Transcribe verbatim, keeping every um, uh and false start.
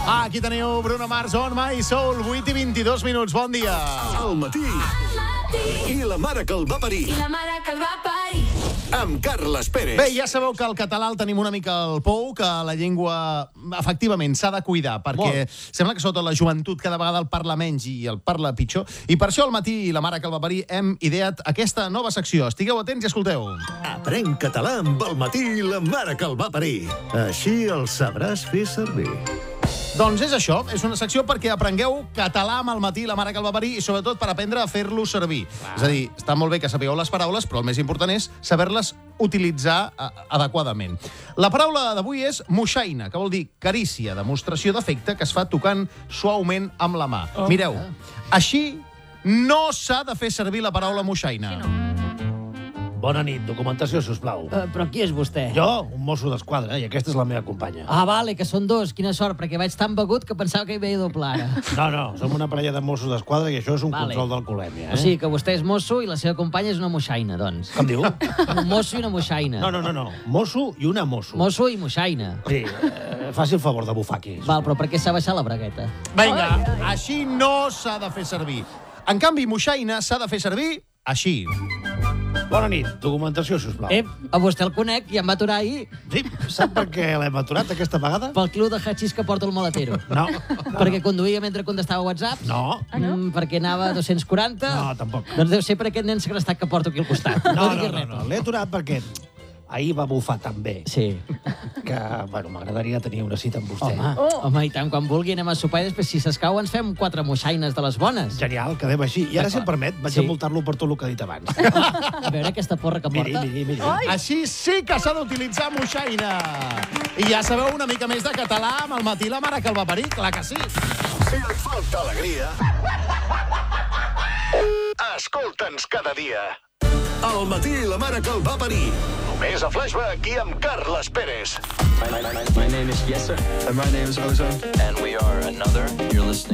Ah, aquí teniu Bruno Mars, On My Soul, vuit i vint-i-dos minuts. Bon dia. Al matí. I la mare que el va parir. I la mare que el va parir. Amb Carles Pérez. Bé, ja sabeu que el català el tenim una mica al pou, que la llengua, efectivament, s'ha de cuidar, perquè Molt. sembla que sota la joventut cada vegada el parla menys i el parla pitjor. I per això al matí i la mare que el va parir hem ideat aquesta nova secció. Estigueu atents i escolteu. Aprèn català amb el matí i la mare que el va parir. Així el sabràs fer servir. Doncs és això, és una secció perquè aprengueu català amb el matí, la mare que el va parir, i sobretot per aprendre a fer-lo servir. Ah. És a dir, està molt bé que sapigueu les paraules, però el més important és saber-les utilitzar uh, adequadament. La paraula d'avui és moixaina, que vol dir carícia, demostració d'afecte que es fa tocant suaument amb la mà. Oh. Mireu, així no s'ha de fer servir la paraula moixaina. Bona nit, documentació, sisplau. Uh, però qui és vostè? Jo, un mosso d'esquadra, i aquesta és la meva companya. Ah, vale, que són dos. Quina sort, perquè vaig tan begut que pensava que hi veia doble ara. No, no, som una parella de mossos d'esquadra i això és un Vale. control d'alcoholèmia, eh? O sigui que vostè és mosso i la seva companya és una moixaina, doncs. Com diu? Un mosso i una moixaina. No, no, no, no. Mosso i una mosso. Mosso i moixaina. Sí, eh, faci el favor de bufar aquí. Val, però per què s'ha baixat la bragueta? Vinga, així no s'ha de fer servir. En canvi, moixaina s'ha de fer servir així. Bona nit, documentació, sisplau. Eh, a vostè el conec i em va aturar ahir Sí, sap per què l'hem aturat aquesta vegada? pel club de hachís que porta el maletero. No. Perquè conduïa mentre contestava whatsapps? No. Mm, perquè anava a dos-cents quaranta? No, tampoc. Doncs deu ser per aquest nen segrestat que porto aquí al costat. No, no, digui no, res. no. L'he aturat perquè ahir va bufar tan bé Sí. que, bueno, m'agradaria tenir una cita amb vostè. Home, oh. home, i tant, quan vulgui anem a sopar i després, si s'escau, ens fem quatre moixaines de les bones. Genial, quedem així. I ara, si em permet, vaig Sí. a multar-lo per tot el que ha dit abans. A veure aquesta porra que Miri, porta. miri, miri. Així sí que s'ha d'utilitzar moixaina. I ja sabeu una mica més de català amb el matí la mare que el va parir, clar que sí. Si et falta alegria, escolta'ns cada dia. Al matí i la mare que el va parir. Només a Flashback aquí amb Carles Pérez. My, my, my, my name is Yes, sir. And my name is Ozone. And we are Another. You're listening